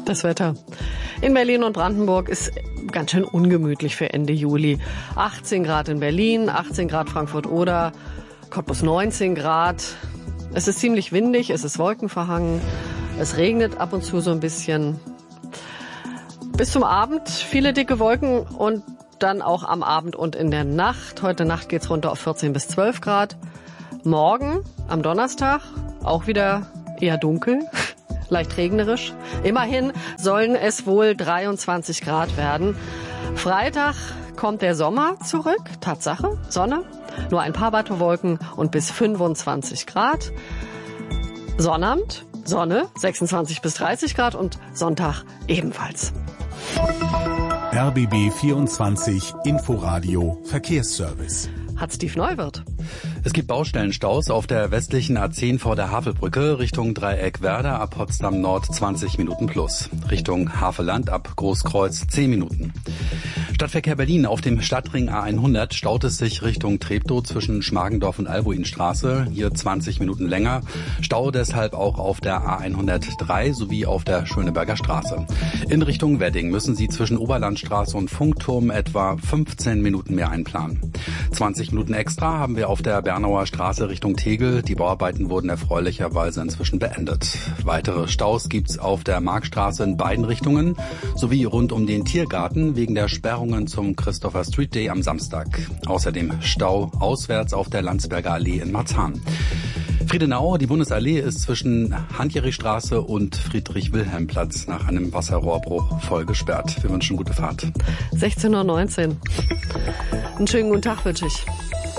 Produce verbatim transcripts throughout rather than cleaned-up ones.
Das Wetter. In Berlin und Brandenburg ist ganz schön ungemütlich für Ende Juli. achtzehn Grad in Berlin, achtzehn Grad Frankfurt-Oder, Cottbus neunzehn Grad. Es ist ziemlich windig, es ist wolkenverhangen, es regnet ab und zu so ein bisschen. Bis zum Abend viele dicke Wolken und dann auch am Abend und in der Nacht. Heute Nacht geht's runter auf vierzehn bis zwölf Grad. Morgen, am Donnerstag, auch wieder eher dunkel. Leicht regnerisch. Immerhin sollen es wohl dreiundzwanzig Grad werden. Freitag kommt der Sommer zurück. Tatsache, Sonne. Nur ein paar Wattewolken und bis fünfundzwanzig Grad. Sonnabend, Sonne, sechsundzwanzig bis dreißig Grad und Sonntag ebenfalls. R B B vierundzwanzig Inforadio Verkehrsservice. Hat Steve Neuwirth. Es gibt Baustellenstaus auf der westlichen A zehn vor der Havelbrücke Richtung Dreieck-Werder ab Potsdam Nord zwanzig Minuten plus. Richtung Havelland ab Großkreuz zehn Minuten. Stadtverkehr Berlin auf dem Stadtring A hundert staut es sich Richtung Treptow zwischen Schmargendorf und Albuinstraße. Hier zwanzig Minuten länger. Stau deshalb auch auf der A hundertdrei sowie auf der Schöneberger Straße. In Richtung Wedding müssen Sie zwischen Oberlandstraße und Funkturm etwa fünfzehn Minuten mehr einplanen. zwanzig Minuten extra haben wir auf der Bernauer Straße Richtung Tegel. Die Bauarbeiten wurden erfreulicherweise inzwischen beendet. Weitere Staus gibt's auf der Marktstraße in beiden Richtungen sowie rund um den Tiergarten wegen der Sperrungen zum Christopher Street Day am Samstag. Außerdem Stau auswärts auf der Landsberger Allee in Marzahn. Friedenau, die Bundesallee ist zwischen Handjerichstraße und Friedrich-Wilhelm-Platz nach einem Wasserrohrbruch voll gesperrt. Wir wünschen gute Fahrt. sechzehn Uhr neunzehn. Einen schönen guten Tag wünsche ich.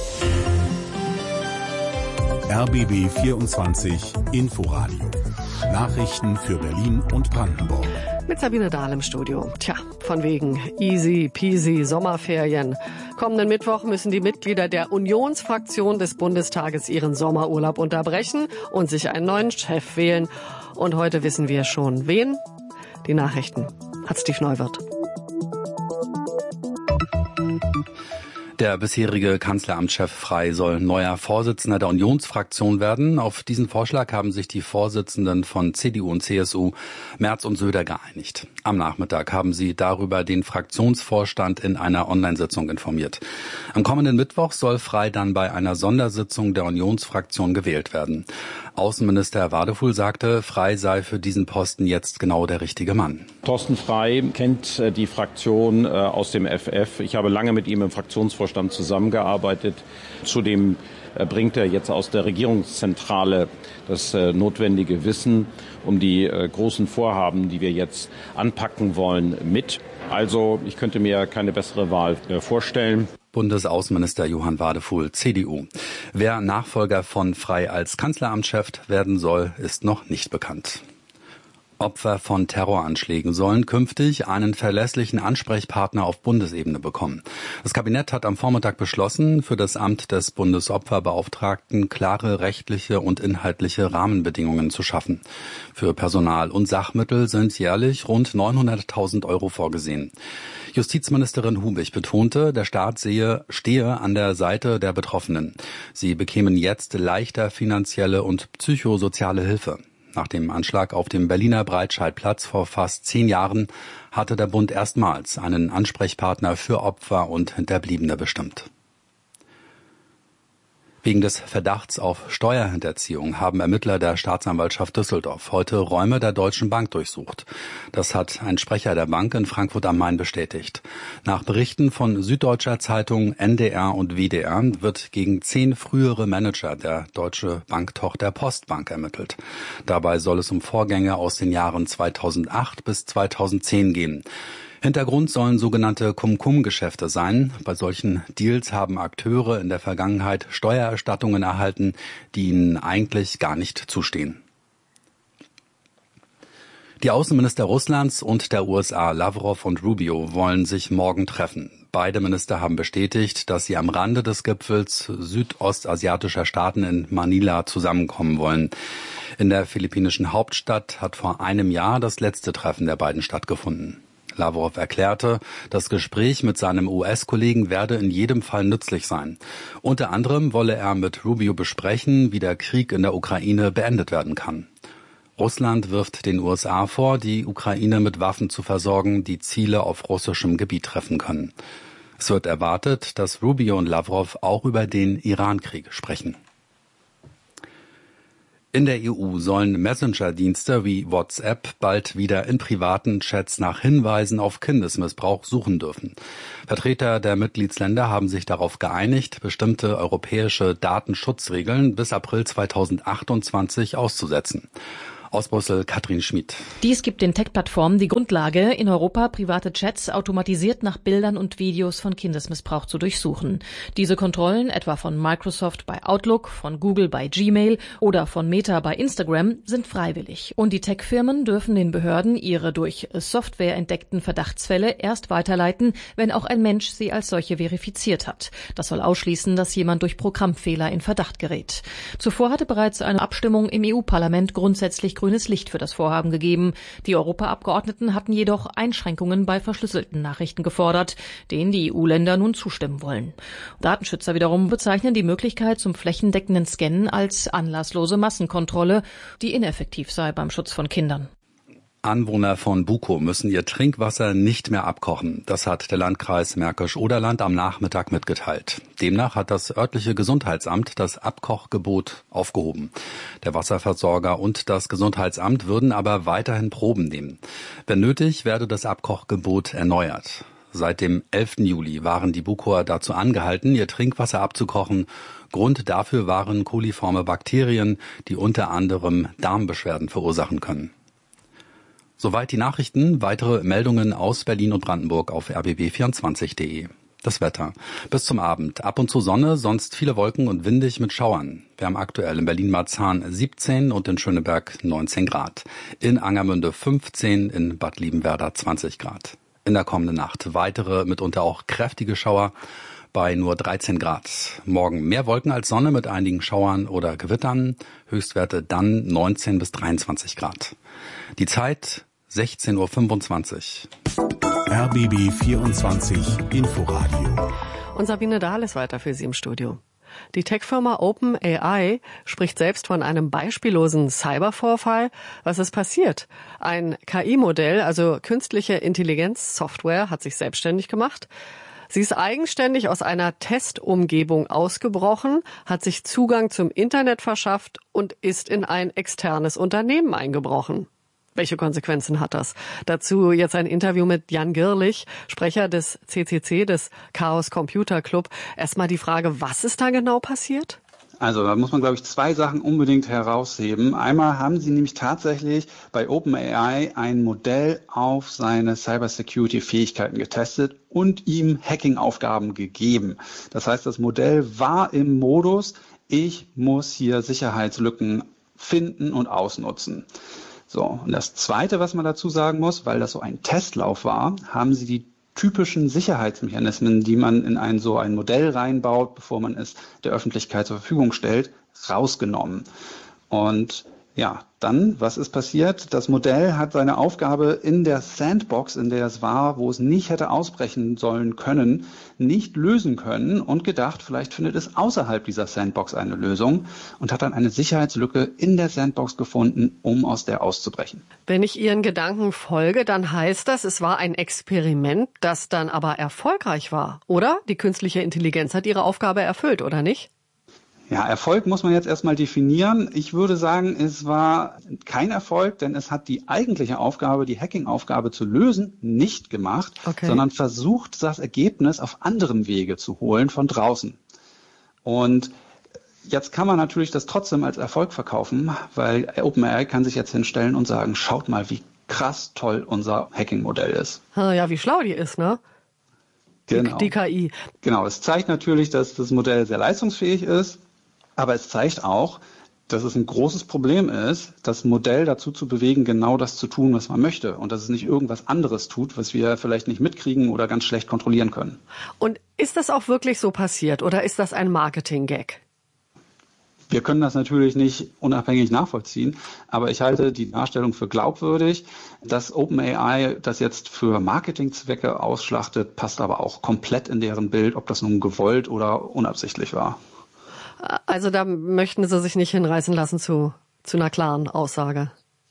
R B B vierundzwanzig Inforadio. Nachrichten für Berlin und Brandenburg. Mit Sabine Dahl im Studio. Tja, von wegen easy peasy Sommerferien. Kommenden Mittwoch müssen die Mitglieder der Unionsfraktion des Bundestages ihren Sommerurlaub unterbrechen und sich einen neuen Chef wählen. Und heute wissen wir schon, wen? Die Nachrichten hat Steve Neuwirth. Der bisherige Kanzleramtschef Frey soll neuer Vorsitzender der Unionsfraktion werden. Auf diesen Vorschlag haben sich die Vorsitzenden von C D U und C S U, Merz und Söder, geeinigt. Am Nachmittag haben sie darüber den Fraktionsvorstand in einer Online-Sitzung informiert. Am kommenden Mittwoch soll Frey dann bei einer Sondersitzung der Unionsfraktion gewählt werden. Außenminister Wadefuhl sagte, Frey sei für diesen Posten jetzt genau der richtige Mann. Thorsten Frey kennt die Fraktion aus dem F F. Ich habe lange mit ihm im Fraktionsvorstand zusammengearbeitet. Zudem bringt er jetzt aus der Regierungszentrale das notwendige Wissen um die großen Vorhaben, die wir jetzt anpacken wollen, mit. Also ich könnte mir keine bessere Wahl vorstellen. Bundesaußenminister Johann Wadefuhl, C D U. Wer Nachfolger von Frey als Kanzleramtschef werden soll, ist noch nicht bekannt. Opfer von Terroranschlägen sollen künftig einen verlässlichen Ansprechpartner auf Bundesebene bekommen. Das Kabinett hat am Vormittag beschlossen, für das Amt des Bundesopferbeauftragten klare rechtliche und inhaltliche Rahmenbedingungen zu schaffen. Für Personal und Sachmittel sind jährlich rund neunhunderttausend Euro vorgesehen. Justizministerin Hubig betonte, der Staat sehe, stehe an der Seite der Betroffenen. Sie bekämen jetzt leichter finanzielle und psychosoziale Hilfe. Nach dem Anschlag auf dem Berliner Breitscheidplatz vor fast zehn Jahren hatte der Bund erstmals einen Ansprechpartner für Opfer und Hinterbliebene bestimmt. Wegen des Verdachts auf Steuerhinterziehung haben Ermittler der Staatsanwaltschaft Düsseldorf heute Räume der Deutschen Bank durchsucht. Das hat ein Sprecher der Bank in Frankfurt am Main bestätigt. Nach Berichten von Süddeutscher Zeitung, N D R und W D R wird gegen zehn frühere Manager der Deutsche Banktochter Postbank ermittelt. Dabei soll es um Vorgänge aus den Jahren zweitausendacht bis zweitausendzehn gehen. Hintergrund sollen sogenannte Cum-Cum-Geschäfte sein. Bei solchen Deals haben Akteure in der Vergangenheit Steuererstattungen erhalten, die ihnen eigentlich gar nicht zustehen. Die Außenminister Russlands und der U S A, Lavrov und Rubio, wollen sich morgen treffen. Beide Minister haben bestätigt, dass sie am Rande des Gipfels südostasiatischer Staaten in Manila zusammenkommen wollen. In der philippinischen Hauptstadt hat vor einem Jahr das letzte Treffen der beiden stattgefunden. Lavrov erklärte, das Gespräch mit seinem U S-Kollegen werde in jedem Fall nützlich sein. Unter anderem wolle er mit Rubio besprechen, wie der Krieg in der Ukraine beendet werden kann. Russland wirft den U S A vor, die Ukraine mit Waffen zu versorgen, die Ziele auf russischem Gebiet treffen können. Es wird erwartet, dass Rubio und Lavrov auch über den Iran-Krieg sprechen. In der E U sollen Messenger-Dienste wie WhatsApp bald wieder in privaten Chats nach Hinweisen auf Kindesmissbrauch suchen dürfen. Vertreter der Mitgliedsländer haben sich darauf geeinigt, bestimmte europäische Datenschutzregeln bis April zweitausendachtundzwanzig auszusetzen. Aus Brüssel, Katrin Schmid. Dies gibt den Tech-Plattformen die Grundlage, in Europa private Chats automatisiert nach Bildern und Videos von Kindesmissbrauch zu durchsuchen. Diese Kontrollen, etwa von Microsoft bei Outlook, von Google bei Gmail oder von Meta bei Instagram, sind freiwillig. Und die Tech-Firmen dürfen den Behörden ihre durch Software entdeckten Verdachtsfälle erst weiterleiten, wenn auch ein Mensch sie als solche verifiziert hat. Das soll ausschließen, dass jemand durch Programmfehler in Verdacht gerät. Zuvor hatte bereits eine Abstimmung im E U-Parlament grundsätzlich grünes Licht für das Vorhaben gegeben. Die Europaabgeordneten hatten jedoch Einschränkungen bei verschlüsselten Nachrichten gefordert, denen die E U-Länder nun zustimmen wollen. Datenschützer wiederum bezeichnen die Möglichkeit zum flächendeckenden Scannen als anlasslose Massenkontrolle, die ineffektiv sei beim Schutz von Kindern. Anwohner von Bukow müssen ihr Trinkwasser nicht mehr abkochen. Das hat der Landkreis Märkisch-Oderland am Nachmittag mitgeteilt. Demnach hat das örtliche Gesundheitsamt das Abkochgebot aufgehoben. Der Wasserversorger und das Gesundheitsamt würden aber weiterhin Proben nehmen. Wenn nötig, werde das Abkochgebot erneuert. Seit dem elften Juli waren die Bukower dazu angehalten, ihr Trinkwasser abzukochen. Grund dafür waren koliforme Bakterien, die unter anderem Darmbeschwerden verursachen können. Soweit die Nachrichten. Weitere Meldungen aus Berlin und Brandenburg auf r b b vierundzwanzig punkt de. Das Wetter. Bis zum Abend. Ab und zu Sonne, sonst viele Wolken und windig mit Schauern. Wir haben aktuell in Berlin-Marzahn siebzehn und in Schöneberg neunzehn Grad. In Angermünde fünfzehn, in Bad Liebenwerda zwanzig Grad. In der kommenden Nacht weitere, mitunter auch kräftige Schauer bei nur dreizehn Grad. Morgen mehr Wolken als Sonne mit einigen Schauern oder Gewittern. Höchstwerte dann neunzehn bis dreiundzwanzig Grad. Die Zeit sechzehn Uhr fünfundzwanzig. R B B vierundzwanzig Inforadio. Und Sabine Dahl ist weiter für Sie im Studio. Die Tech-Firma OpenAI spricht selbst von einem beispiellosen Cybervorfall. Was ist passiert? Ein K I-Modell, also künstliche Intelligenz-Software, hat sich selbstständig gemacht. Sie ist eigenständig aus einer Testumgebung ausgebrochen, hat sich Zugang zum Internet verschafft und ist in ein externes Unternehmen eingebrochen. Welche Konsequenzen hat das? Dazu jetzt ein Interview mit Jan Girlich, Sprecher des C C C, des Chaos Computer Club. Erstmal die Frage, was ist da genau passiert? Also da muss man, glaube ich, zwei Sachen unbedingt herausheben. Einmal haben sie nämlich tatsächlich bei OpenAI ein Modell auf seine Cybersecurity-Fähigkeiten getestet und ihm Hacking-Aufgaben gegeben. Das heißt, das Modell war im Modus, ich muss hier Sicherheitslücken finden und ausnutzen. So, und das Zweite, was man dazu sagen muss, weil das so ein Testlauf war, haben sie die typischen Sicherheitsmechanismen, die man in ein so ein Modell reinbaut, bevor man es der Öffentlichkeit zur Verfügung stellt, rausgenommen. Und ja, dann, was ist passiert? Das Modell hat seine Aufgabe in der Sandbox, in der es war, wo es nicht hätte ausbrechen sollen können, nicht lösen können und gedacht, vielleicht findet es außerhalb dieser Sandbox eine Lösung und hat dann eine Sicherheitslücke in der Sandbox gefunden, um aus der auszubrechen. Wenn ich Ihren Gedanken folge, dann heißt das, es war ein Experiment, das dann aber erfolgreich war, oder? Die künstliche Intelligenz hat ihre Aufgabe erfüllt, oder nicht? Ja, Erfolg muss man jetzt erstmal definieren. Ich würde sagen, es war kein Erfolg, denn es hat die eigentliche Aufgabe, die Hacking-Aufgabe zu lösen, nicht gemacht, okay, sondern versucht, das Ergebnis auf anderem Wege zu holen von draußen. Und jetzt kann man natürlich das trotzdem als Erfolg verkaufen, weil OpenAI kann sich jetzt hinstellen und sagen, schaut mal, wie krass toll unser Hacking-Modell ist. Ja, wie schlau die ist, ne? Genau. Die K I. Genau, es zeigt natürlich, dass das Modell sehr leistungsfähig ist. Aber es zeigt auch, dass es ein großes Problem ist, das Modell dazu zu bewegen, genau das zu tun, was man möchte. Und dass es nicht irgendwas anderes tut, was wir vielleicht nicht mitkriegen oder ganz schlecht kontrollieren können. Und ist das auch wirklich so passiert oder ist das ein Marketing-Gag? Wir können das natürlich nicht unabhängig nachvollziehen, aber ich halte die Darstellung für glaubwürdig. Dass OpenAI das jetzt für Marketingzwecke ausschlachtet, passt aber auch komplett in deren Bild, ob das nun gewollt oder unabsichtlich war. Also da möchten Sie sich nicht hinreißen lassen zu, zu einer klaren Aussage.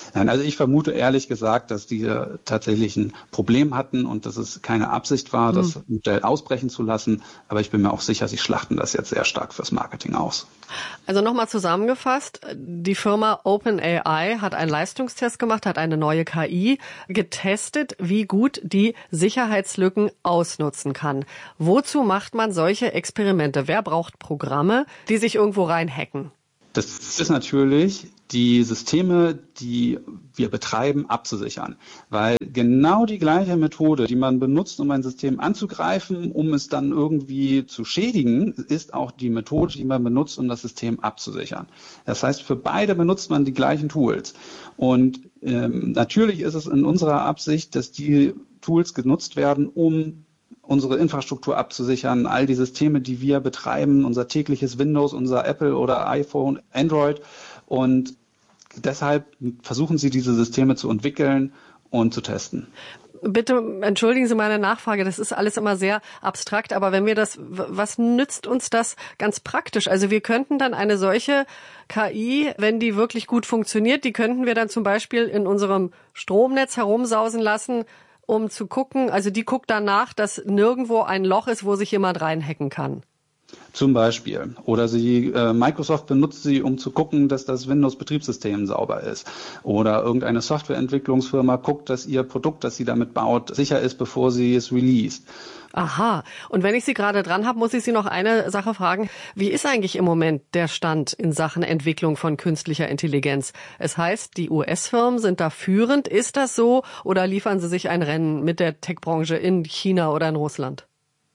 Nein, also ich vermute ehrlich gesagt, dass die tatsächlich ein Problem hatten und dass es keine Absicht war, hm. das Modell ausbrechen zu lassen. Aber ich bin mir auch sicher, sie schlachten das jetzt sehr stark fürs Marketing aus. Also nochmal zusammengefasst, die Firma OpenAI hat einen Leistungstest gemacht, hat eine neue K I getestet, wie gut die Sicherheitslücken ausnutzen kann. Wozu macht man solche Experimente? Wer braucht Programme, die sich irgendwo reinhacken? Das ist natürlich, die Systeme, die wir betreiben, abzusichern. Weil genau die gleiche Methode, die man benutzt, um ein System anzugreifen, um es dann irgendwie zu schädigen, ist auch die Methode, die man benutzt, um das System abzusichern. Das heißt, für beide benutzt man die gleichen Tools. Und ähm, natürlich ist es in unserer Absicht, dass die Tools genutzt werden, um unsere Infrastruktur abzusichern, all die Systeme, die wir betreiben, unser tägliches Windows, unser Apple oder iPhone, Android. Und deshalb versuchen sie, diese Systeme zu entwickeln und zu testen. Bitte entschuldigen Sie meine Nachfrage, das ist alles immer sehr abstrakt, aber wenn wir das, was nützt uns das ganz praktisch? Also wir könnten dann eine solche K I, wenn die wirklich gut funktioniert, die könnten wir dann zum Beispiel in unserem Stromnetz herumsausen lassen, um zu gucken, also die guckt danach, dass nirgendwo ein Loch ist, wo sich jemand reinhacken kann. Zum Beispiel. Oder sie, äh, Microsoft benutzt sie, um zu gucken, dass das Windows-Betriebssystem sauber ist. Oder irgendeine Softwareentwicklungsfirma guckt, dass ihr Produkt, das sie damit baut, sicher ist, bevor sie es released. Aha. Und wenn ich Sie gerade dran habe, muss ich Sie noch eine Sache fragen. Wie ist eigentlich im Moment der Stand in Sachen Entwicklung von künstlicher Intelligenz? Es heißt, die U S-Firmen sind da führend. Ist das so? Oder liefern sie sich ein Rennen mit der Tech-Branche in China oder in Russland?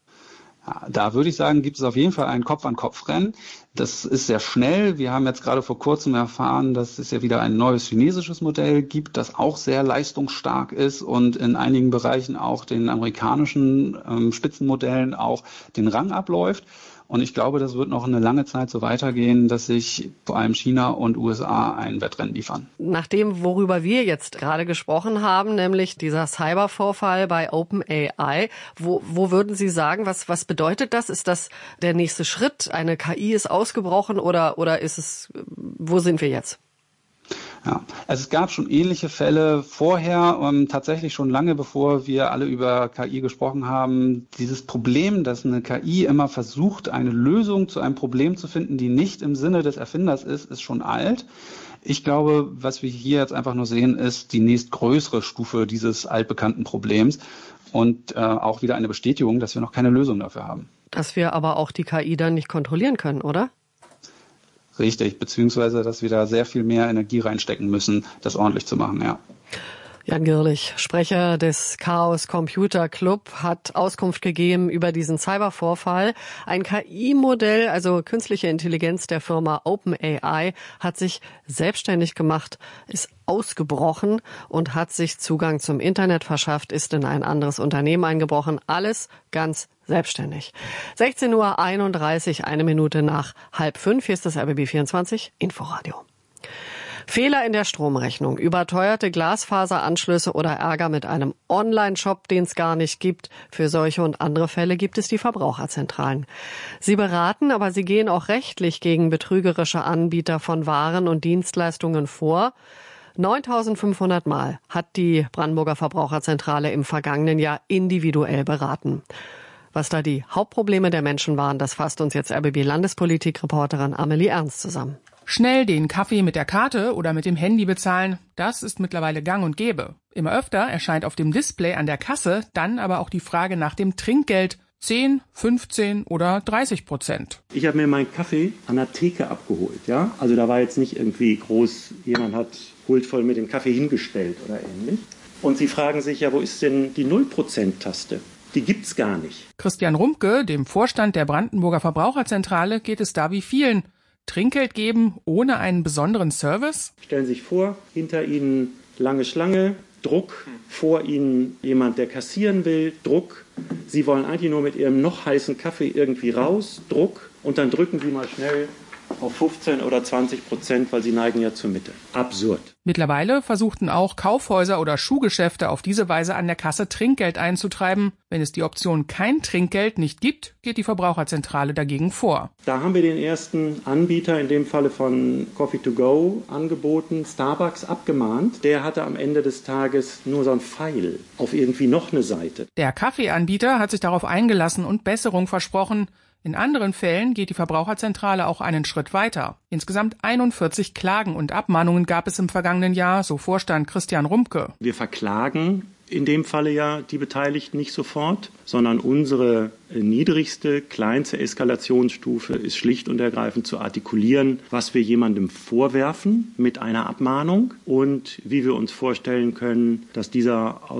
Ja, da würde ich sagen, gibt es auf jeden Fall ein Kopf-an-Kopf-Rennen. Das ist sehr schnell. Wir haben jetzt gerade vor kurzem erfahren, dass es ja wieder ein neues chinesisches Modell gibt, das auch sehr leistungsstark ist und in einigen Bereichen auch den amerikanischen ähm, Spitzenmodellen auch den Rang abläuft. Und ich glaube, das wird noch eine lange Zeit so weitergehen, dass sich vor allem China und U S A ein Wettrennen liefern. Nach dem, worüber wir jetzt gerade gesprochen haben, nämlich dieser Cybervorfall bei OpenAI, wo, wo würden Sie sagen, was, was bedeutet das? Ist das der nächste Schritt? Eine K I ist ausgebrochen oder, oder ist es, wo sind wir jetzt? Ja, also es gab schon ähnliche Fälle vorher, um, tatsächlich schon lange bevor wir alle über K I gesprochen haben. Dieses Problem, dass eine K I immer versucht, eine Lösung zu einem Problem zu finden, die nicht im Sinne des Erfinders ist, ist schon alt. Ich glaube, was wir hier jetzt einfach nur sehen, ist die nächstgrößere Stufe dieses altbekannten Problems und äh, auch wieder eine Bestätigung, dass wir noch keine Lösung dafür haben. Dass wir aber auch die K I dann nicht kontrollieren können, oder? Richtig, beziehungsweise, dass wir da sehr viel mehr Energie reinstecken müssen, das ordentlich zu machen, ja. Jan Girlich, Sprecher des Chaos Computer Club, hat Auskunft gegeben über diesen Cybervorfall. Ein K I-Modell, also künstliche Intelligenz der Firma OpenAI, hat sich selbstständig gemacht, ist ausgebrochen und hat sich Zugang zum Internet verschafft, ist in ein anderes Unternehmen eingebrochen. Alles ganz selbstständig. sechzehn Uhr einunddreißig, eine Minute nach halb fünf. Hier ist das R B B vierundzwanzig Inforadio. Fehler in der Stromrechnung, überteuerte Glasfaseranschlüsse oder Ärger mit einem Online-Shop, den es gar nicht gibt. Für solche und andere Fälle gibt es die Verbraucherzentralen. Sie beraten, aber sie gehen auch rechtlich gegen betrügerische Anbieter von Waren und Dienstleistungen vor. neuntausendfünfhundert Mal hat die Brandenburger Verbraucherzentrale im vergangenen Jahr individuell beraten. Was da die Hauptprobleme der Menschen waren, das fasst uns jetzt R B B-Landespolitik-Reporterin Amelie Ernst zusammen. Schnell den Kaffee mit der Karte oder mit dem Handy bezahlen, das ist mittlerweile gang und gäbe. Immer öfter erscheint auf dem Display an der Kasse dann aber auch die Frage nach dem Trinkgeld. zehn, fünfzehn oder dreißig Prozent. Ich habe mir meinen Kaffee an der Theke abgeholt, ja. Also da war jetzt nicht irgendwie groß, jemand hat huldvoll mir den Kaffee hingestellt oder ähnlich. Und Sie fragen sich ja, wo ist denn die null Prozent Taste? Die gibt's gar nicht. Christian Rumpke, dem Vorstand der Brandenburger Verbraucherzentrale, geht es da wie vielen. Trinkgeld geben ohne einen besonderen Service? Stellen Sie sich vor, hinter Ihnen lange Schlange, Druck, vor Ihnen jemand, der kassieren will, Druck. Sie wollen eigentlich nur mit Ihrem noch heißen Kaffee irgendwie raus, Druck. Und dann drücken Sie mal schnell auf fünfzehn oder zwanzig Prozent, weil Sie neigen ja zur Mitte. Absurd. Mittlerweile versuchten auch Kaufhäuser oder Schuhgeschäfte auf diese Weise an der Kasse Trinkgeld einzutreiben. Wenn es die Option kein Trinkgeld nicht gibt, geht die Verbraucherzentrale dagegen vor. Da haben wir den ersten Anbieter, in dem Falle von Coffee to go, angeboten, Starbucks, abgemahnt. Der hatte am Ende des Tages nur so ein Pfeil auf irgendwie noch eine Seite. Der Kaffeeanbieter hat sich darauf eingelassen und Besserung versprochen. In anderen Fällen geht die Verbraucherzentrale auch einen Schritt weiter. Insgesamt einundvierzig Klagen und Abmahnungen gab es im vergangenen Jahr, so Vorstand Christian Rumpke. Wir verklagen in dem Falle ja die Beteiligten nicht sofort, sondern unsere niedrigste, kleinste Eskalationsstufe ist schlicht und ergreifend zu artikulieren, was wir jemandem vorwerfen mit einer Abmahnung und wie wir uns vorstellen können, dass dieser